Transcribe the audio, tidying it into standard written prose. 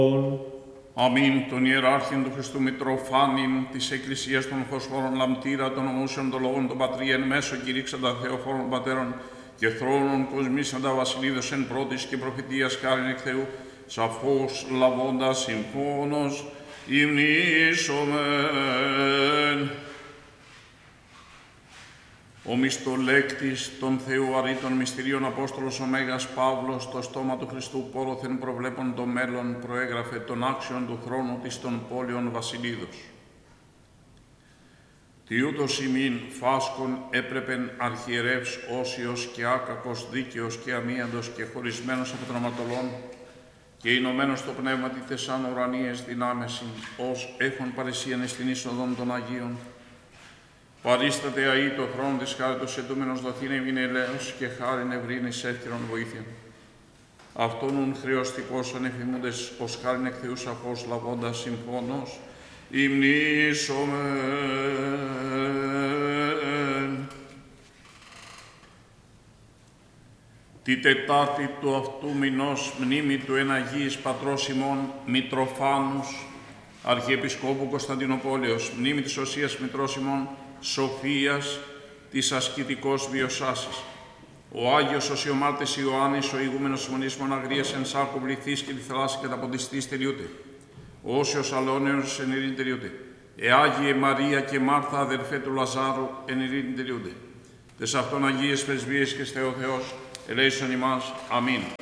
Αμήν των Ιεράρχην του Χριστού Μητροφάνην της Εκκλησίας των Φωσφόρων Λαμπτήρα των Ομούσεων των Λόγων των Πατρίων μέσω κηρύξαντα Θεοφόρων Πατέρων και θρόνων κοσμήσαντα Βασιλίδος εν πρώτης και προφητείας χάριν εκ Θεού, σαφώς λαβώντας συμφώνος υμνήσομεν. Ο μυστολέκτης των Θεού αρήτων μυστηρίων Απόστολος ο Μέγας Παύλος, το στόμα του Χριστού πόροθεν προβλέπων το μέλλον, προέγραφε των άξιων του χρόνου της των πόλεων Βασιλίδος. Τι ούτως ημίν φάσκον έπρεπεν αρχιερεύς όσιος και άκακος, δίκαιος και αμίαντος και χωρισμένος από τον αματολόν και ενωμένος στο πνεύμα τες άν ουρανίες δυνάμεσιν, ως έχων παρησίαν στην είσοδον των Αγίων. Παρίσταται αεί το χρόνο της χάριτος εντούμενος δοθήνε μην ελέος και χάριν ευρύνης εύκαιρον βοήθεια. Αυτόν ουν χρεωστικός ανεφημούντες ως χάριν εκ Θεού σαφώς λαβώντας συμφώνος υμνήσομεν. Τη Τετάρτη του αυτού μηνός μνήμη του εν Αγίης Πατρός ημών Μητροφάνους, Αρχιεπισκόπου Κωνσταντινοπόλεως, μνήμη της Οσίας Μητρός ημών Σοφίας της ασκητικός βιοσάσης. Ο Άγιος Οσιομάρτης Ιωάννης, ο ηγούμενος μονής μοναγρίας εν σάρκο βληθής και τη θαλάσση καταποντιστής τελειούται. Ο Όσιος Αλώνεος εν ειρήνη τελειούται. Άγιε Μαρία και Μάρθα αδερφέ του Λαζάρου εν ειρήνη τελειούται. Τες αυτών Αγίες Πρεσβείες και Θεό Θεός, ελέησον ημάς. Αμήν.